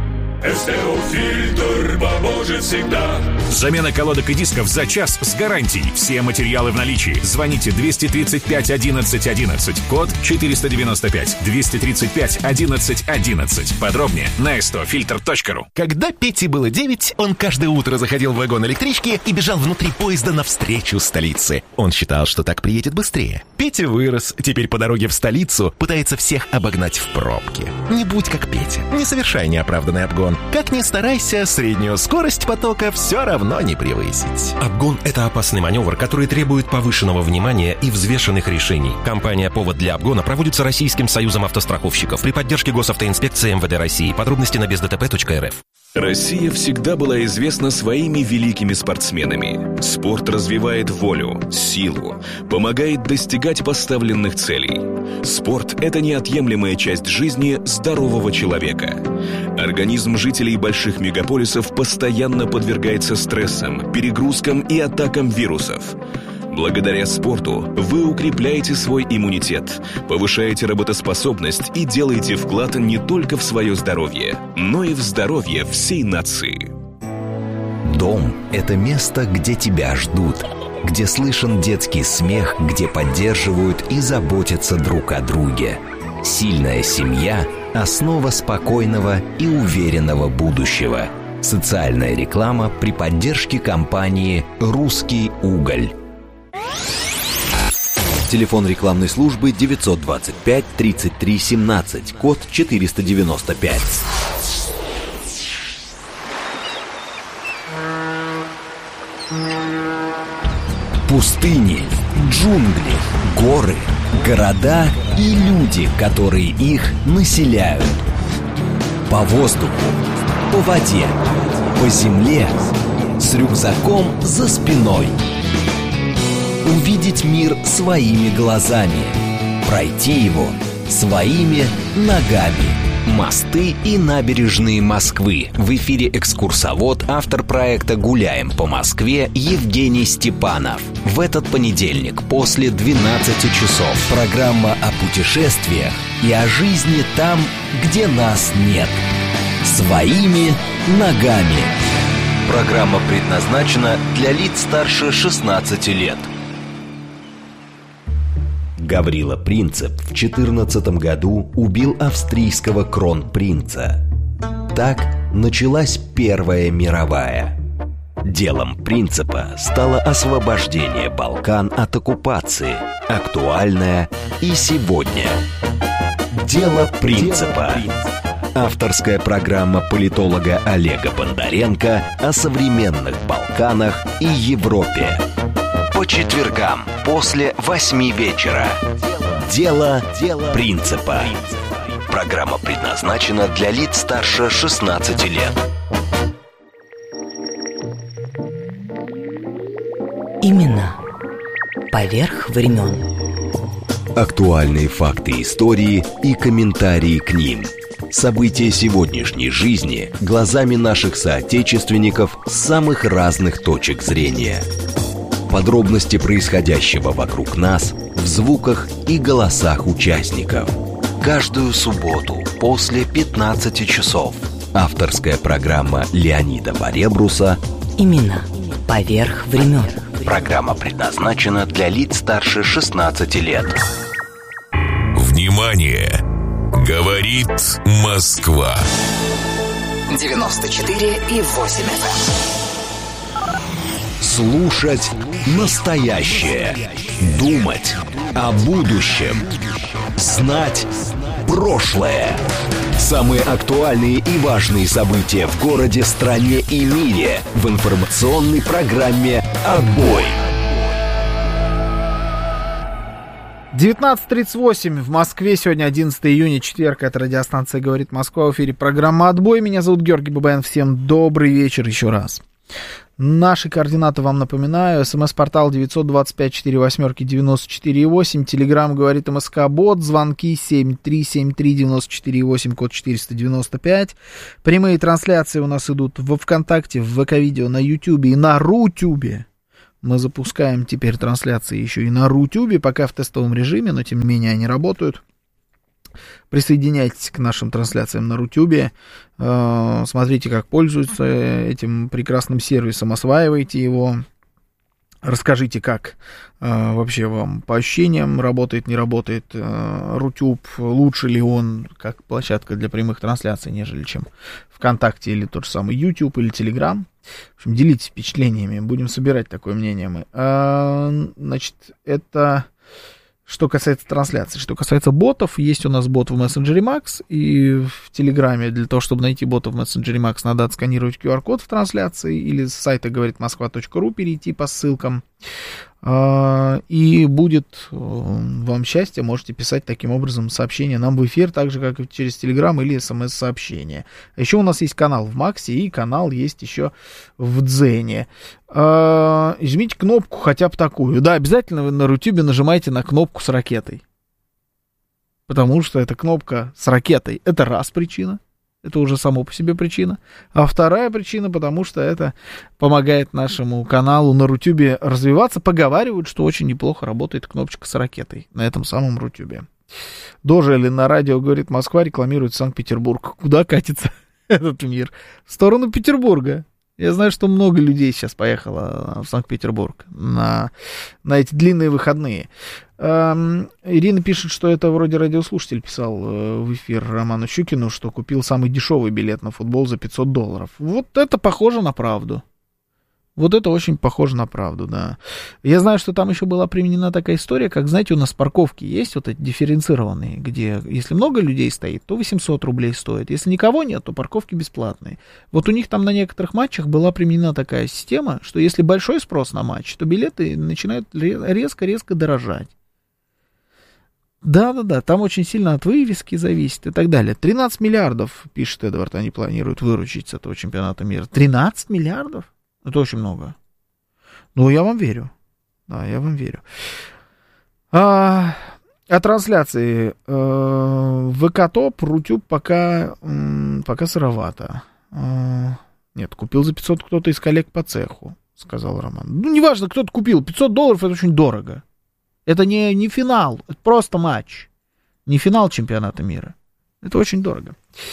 СТО-фильтр поможет всегда. Замена колодок и дисков за час с гарантией. Все материалы в наличии. Звоните 235 11 11. Код 495. 235 11 11. Подробнее на stofilter.ru. Когда Пете было 9, он каждое утро заходил в вагон электрички и бежал внутри поезда навстречу столице. Он считал, что так приедет быстрее. Петя вырос. Теперь по дороге в столицу пытается всех обогнать в пробке. Не будь как Петя. Не совершай неоправданный обгон. Как ни старайся, среднюю скорость потока все равно не превысить. Обгон — это опасный маневр, который требует повышенного внимания и взвешенных решений. Кампания «Повод для обгона» проводится Российским союзом автостраховщиков при поддержке Госавтоинспекции МВД России. Подробности на бездтп.рф. Россия всегда была известна своими великими спортсменами. Спорт развивает волю, силу, помогает достигать поставленных целей. Спорт – это неотъемлемая часть жизни здорового человека. Организм жителей больших мегаполисов постоянно подвергается стрессам, перегрузкам и атакам вирусов. Благодаря спорту вы укрепляете свой иммунитет, повышаете работоспособность и делаете вклад не только в свое здоровье, но и в здоровье всей нации. Дом – это место, где тебя ждут, где слышен детский смех, где поддерживают и заботятся друг о друге. Сильная семья – основа спокойного и уверенного будущего. Социальная реклама при поддержке компании «Русский уголь». Телефон рекламной службы 925 33 17, код 495. Пустыни, джунгли, горы, города и люди, которые их населяют. По воздуху, по воде, по земле, с рюкзаком за спиной. Увидеть мир своими глазами, пройти его своими ногами. Мосты и набережные Москвы. В эфире экскурсовод, автор проекта «Гуляем по Москве» Евгений Степанов. В этот понедельник после 12 часов программа о путешествиях и о жизни там, где нас нет. Своими ногами. Программа предназначена для лиц старше 16 лет. Гаврила Принцип в 14 году убил австрийского кронпринца. Так началась Первая мировая. Делом Принципа стало освобождение Балкан от оккупации, актуальное и сегодня. Дело Принципа. Авторская программа политолога Олега Бондаренко о современных Балканах и Европе. По четвергам после 8 вечера. Дело Принципа. Программа предназначена для лиц старше 16 лет. Именно поверх времен. Актуальные факты истории и комментарии к ним. События сегодняшней жизни глазами наших соотечественников с самых разных точек зрения. Подробности происходящего вокруг нас в звуках и голосах участников. Каждую субботу после 15 часов. Авторская программа Леонида Баребруса Именно поверх времен. Программа предназначена для лиц старше 16 лет. Внимание! Говорит Москва. 94,8 FM. Слушать настоящее. Думать о будущем. Знать прошлое. Самые актуальные и важные события в городе, стране и мире в информационной программе «Отбой». 19:38 в Москве. Сегодня 11 июня, четверг. Это радиостанция «Говорит Москва». В эфире программа «Отбой». Меня зовут Георгий Бабаян. Всем добрый вечер еще раз. Наши координаты вам напоминаю. СМС-портал 925-48-94-8. Телеграм «Говорит МСК-бот». Звонки 7373-94-8, код 495. Прямые трансляции у нас идут во ВКонтакте, в ВК-видео, на Ютубе и на Рутюбе. Мы запускаем теперь трансляции еще и на Рутюбе, пока в тестовом режиме, но тем не менее они работают. Присоединяйтесь к нашим трансляциям на Рутюбе, смотрите, как пользуются этим прекрасным сервисом, осваивайте его, расскажите, как вообще вам по ощущениям работает, не работает Рутюб, лучше ли он как площадка для прямых трансляций, нежели чем ВКонтакте или тот же самый YouTube или Телеграм. В общем, делитесь впечатлениями, будем собирать такое мнение мы. Значит, это... Что касается трансляции, что касается ботов, есть у нас бот в мессенджере Max и в Телеграме. Для того, чтобы найти бота в мессенджере Max, надо отсканировать QR-код в трансляции или с сайта говоритмосква.ру перейти по ссылкам. И будет вам счастье, можете писать таким образом сообщения нам в эфир, так же, как и через Телеграм или СМС-сообщения. Еще у нас есть канал в Максе и канал есть еще в Дзене. Жмите кнопку хотя бы такую. Да, обязательно вы на Рутюбе нажимайте на кнопку с ракетой. Потому что эта кнопка с ракетой. Это раз причина. Это уже само по себе причина. А вторая причина, потому что это помогает нашему каналу на Рутюбе развиваться. Поговаривают, что очень неплохо работает кнопочка с ракетой на этом самом Рутюбе. Дожили на радио «Говорит Москва» рекламирует Санкт-Петербург. Куда катится этот мир? В сторону Петербурга. Я знаю, что много людей сейчас поехало в Санкт-Петербург на эти длинные выходные. Ирина пишет, что это вроде радиослушатель писал в эфир Роману Щукину, что купил самый дешевый билет на футбол за $500. Вот это похоже на правду. Вот это очень похоже на правду, да. Я знаю, что там еще была применена такая история, как, знаете, у нас парковки есть вот эти дифференцированные, где если много людей стоит, то 800 рублей стоит. Если никого нет, то парковки бесплатные. Вот у них там на некоторых матчах была применена такая система, что если большой спрос на матч, то билеты начинают резко-резко дорожать. Да-да-да, там очень сильно от вывески зависит и так далее. 13 миллиардов, пишет Эдвард, они планируют выручить с этого чемпионата мира. 13 миллиардов? Это очень много. Ну, я вам верю. Да, я вам верю. О трансляции. ВК-топ, Рутюб пока сыровато. Нет, купил за 500 кто-то из коллег по цеху, сказал Роман. Ну, неважно, кто-то купил. $500 это очень дорого. Это не финал, это просто матч. Не финал чемпионата мира. Это очень дорого.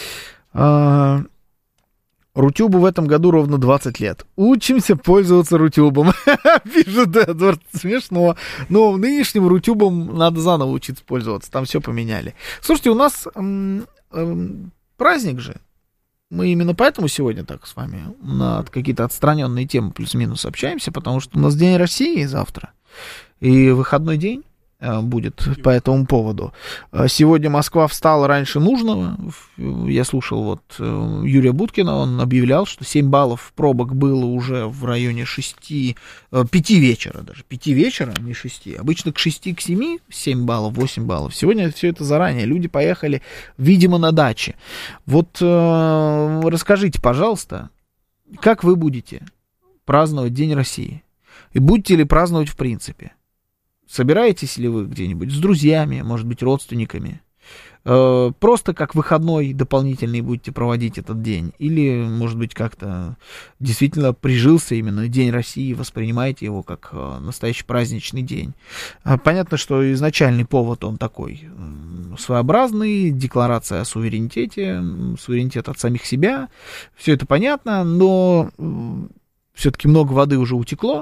Рутюбу в этом году ровно 20 лет. Учимся пользоваться Рутюбом. Пишет Эдвард. Смешно. Но нынешним Рутюбом надо заново учиться пользоваться. Там все поменяли. Слушайте, у нас праздник же. Мы именно поэтому сегодня так с вами на какие-то отстраненные темы плюс-минус общаемся, потому что у нас День России завтра. И выходной день будет по этому поводу. Сегодня Москва встала раньше нужного. Я слушал вот Юрия Буткина, он объявлял, что 7 баллов пробок было уже в районе 5 вечера даже. 5 вечера, не 6. Обычно к 6, к 7, 7 баллов, 8 баллов. Сегодня все это заранее. Люди поехали, видимо, на даче. Вот расскажите, пожалуйста, как вы будете праздновать День России? И будете ли праздновать в принципе? Собираетесь ли вы где-нибудь с друзьями, может быть, родственниками? Просто как выходной дополнительный будете проводить этот день? Или, может быть, как-то действительно прижился именно День России, воспринимаете его как настоящий праздничный день? Понятно, что изначальный повод он такой своеобразный, декларация о суверенитете, суверенитет от самих себя. Все это понятно, но все-таки много воды уже утекло.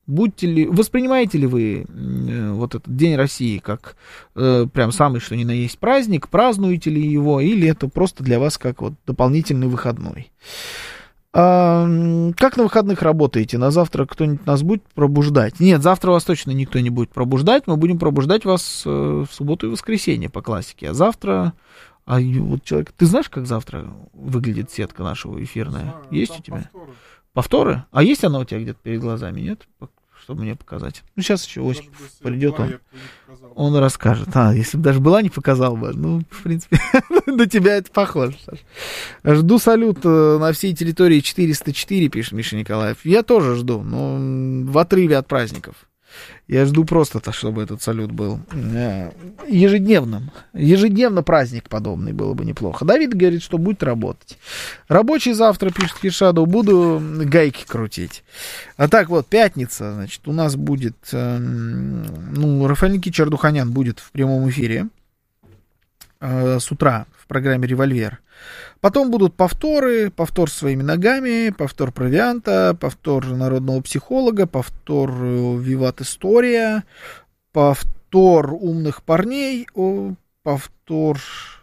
Воспринимаете ли вы вот этот День России как прям самый что ни на есть праздник? Празднуете ли его? Или это просто для вас как вот дополнительный выходной? Как на выходных работаете? На завтра кто-нибудь нас будет пробуждать? Нет, завтра вас точно никто не будет пробуждать. Мы будем пробуждать вас в субботу и воскресенье по классике. А завтра... вот человек... Ты знаешь, как завтра выглядит сетка нашего эфирная? Есть у тебя? Повторы? А есть она у тебя где-то перед глазами, нет? Чтобы мне показать. Ну, сейчас еще Осип придет, он расскажет. Если бы даже была, не показал бы. Ну, в принципе, на тебя это похоже, Саша. Жду салют на всей территории 404, пишет Миша Николаев. Я тоже жду, но в отрыве от праздников. Я жду просто, чтобы этот салют был ежедневным. Ежедневно праздник подобный было бы неплохо. Давид говорит, что будет работать. Рабочий завтра, пишет Киршадов, буду гайки крутить. А так вот, пятница, значит, у нас будет, Рафаэль Никитич Ардуханян будет в прямом эфире с утра в программе «Револьвер». Потом будут повторы, повтор своими ногами, повтор провианта, повтор народного психолога, повтор «Виват История», повтор умных парней, повтор,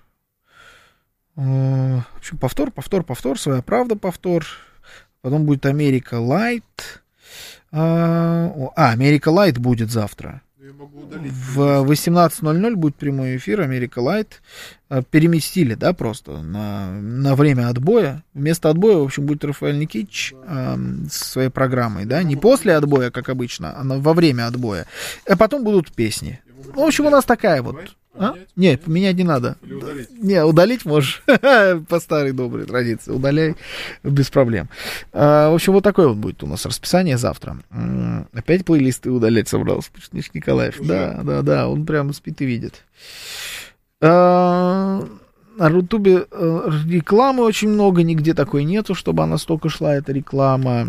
в общем, повтор, своя правда, повтор. Потом будет «Америка Лайт». «Америка Лайт» будет завтра. В 18:00 будет прямой эфир «Америка Лайт». Переместили, да, просто на время отбоя. Вместо отбоя, в общем, будет Рафаэль Никитич со своей программой, да, не после отбоя, как обычно, а во время отбоя. А потом будут песни. В общем, у нас такая вот. Нет, поменять не надо. Не, удалить можешь. По старой доброй традиции. Удаляй без проблем. В общем, вот такое вот будет у нас расписание завтра. Опять плейлисты удалять собрался, пишет Миша Николаев. Да, он прямо спит и видит. На Рутубе рекламы очень много, нигде такой нету, чтобы она столько шла, эта реклама.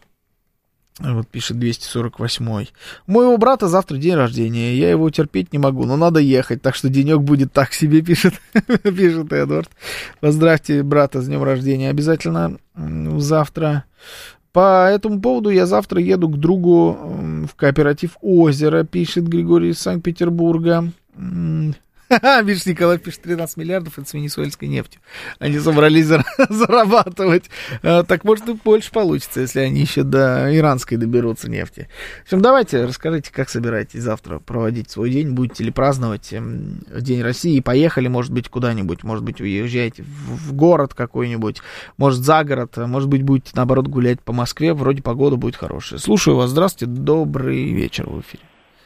Вот пишет 248-й. У моего брата завтра день рождения, я его терпеть не могу, но надо ехать, так что денек будет так себе, пишет Эдвард. Поздравьте брата с днем рождения обязательно завтра. По этому поводу я завтра еду к другу в кооператив «Озеро», пишет Григорий из Санкт-Петербурга. Видишь, Николай пишет, 13 миллиардов это с венесуэльской нефтью. Они собрались зарабатывать. Так может и больше получится, если они еще до иранской доберутся нефти. В общем, давайте расскажите, как собираетесь завтра проводить свой день. Будете ли праздновать День России? Поехали, может быть, куда-нибудь. Может быть, уезжаете в город какой-нибудь. Может, за город. Может быть, будете, наоборот, гулять по Москве. Вроде погода будет хорошая. Слушаю вас. Здравствуйте. Добрый вечер в эфире.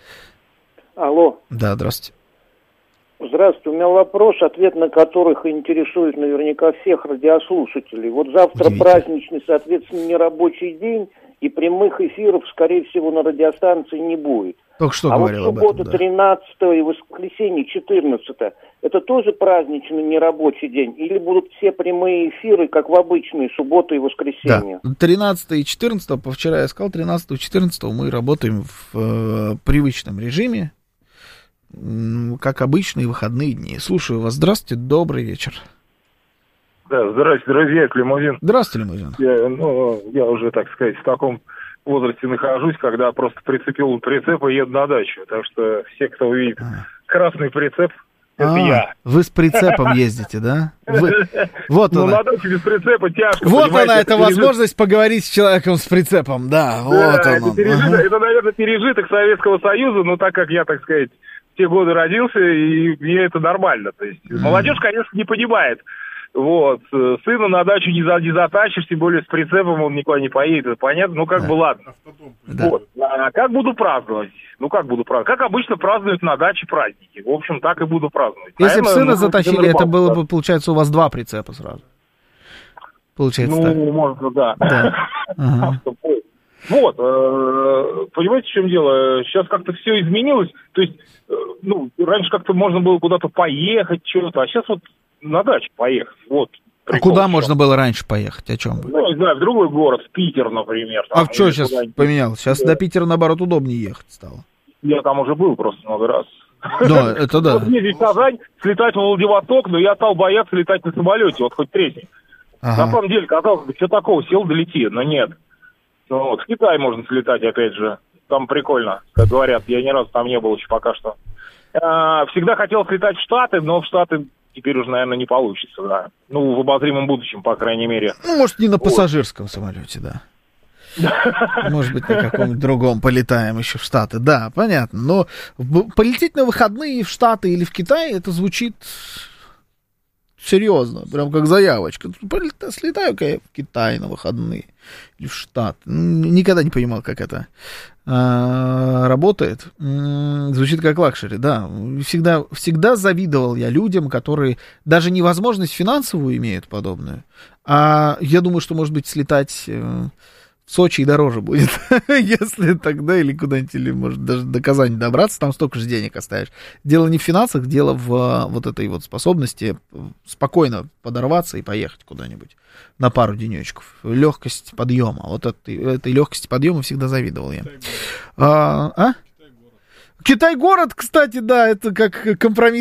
Алло. Да, здравствуйте. Здравствуйте, у меня вопрос, ответ на которых интересует наверняка всех радиослушателей. Вот завтра праздничный, соответственно, нерабочий день, и прямых эфиров, скорее всего, на радиостанции не будет. Только что говорил об этом, вот суббота 13 и воскресенье 14 это тоже праздничный нерабочий день? Или будут все прямые эфиры, как в обычные субботы и воскресенье? Да, 13 и 14, вчера я сказал, 13 и 14 мы работаем в привычном режиме. Как обычные выходные дни. Слушаю вас. Здравствуйте, добрый вечер. Да, здравствуйте, друзья, это Лимузин. Здравствуйте, Лимузин. Я уже, так сказать, в таком возрасте нахожусь, когда просто прицепил прицеп и еду на дачу. Так что все, кто увидит красный прицеп, это я. Вы с прицепом ездите, да? Вот на даче без прицепа тяжко. Вот она, эта возможность поговорить с человеком с прицепом, да. Вот он. Это, наверное, пережиток Советского Союза, но так как я, так сказать, в те годы родился, и мне это нормально. То есть молодежь, конечно, не понимает. Вот. Сына на дачу не затащишь, тем более с прицепом он никуда не поедет. Это понятно? Ну, как бы ладно. Да. Вот. А как буду праздновать? Как обычно празднуют на даче праздники. В общем, так и буду праздновать. Если бы сына затащили, это было бы, получается, у вас 2 прицепа сразу. Получается так. Можно, да. Ага. Вот, понимаете, в чем дело? Сейчас как-то все изменилось. То есть, раньше как-то можно было куда-то поехать, что-то, а сейчас вот на дачу поехать. Вот. А куда можно было раньше поехать? О чем вы? Не знаю, в другой город, в Питер, например. А что сейчас поменялось? Сейчас до Питера, наоборот, удобнее ехать стало. Я там уже был просто много раз. Да, это да. Вот мне здесь Казань, слетать в Владивосток, но я стал бояться летать на самолете, вот хоть тресни. На самом деле, казалось бы, что такого, сел, долети, но нет. Вот, в Китай можно слетать, опять же. там прикольно, как говорят. Я ни разу там не был еще пока что. Всегда хотел слетать в Штаты, но в Штаты теперь уже, наверное, не получится, да. Ну, в обозримом будущем, по крайней мере. Ну, может, не на пассажирском самолете, да. Может быть, на каком-нибудь другом полетаем еще в Штаты. Да, понятно. Но полететь на выходные в Штаты или в Китай, это звучит серьезно. Прям как заявочка. Слетаю-ка я в Китай на выходные или в Штаты. Никогда не понимал, как это работает. Звучит как лакшери, да. Всегда завидовал я людям, которые даже невозможность финансовую имеют подобную. А я думаю, что, может быть, слетать в Сочи и дороже будет, если тогда или куда-нибудь, или, может, даже до Казани добраться, там столько же денег оставишь. Дело не в финансах, дело в вот этой вот способности спокойно подорваться и поехать куда-нибудь на пару денечков. Легкость подъема. Вот этой легкости подъема всегда завидовал я. Китай-город, кстати, да, это как компромисс.